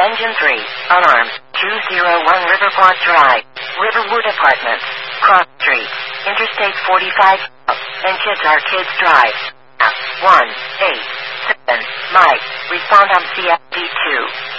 Engine 3, unarmed, 201 Riverport Drive, Riverwood Apartments, Cross Street, Interstate 45, and Kids Are Kids Drive. 187, Mike, respond on CFD2.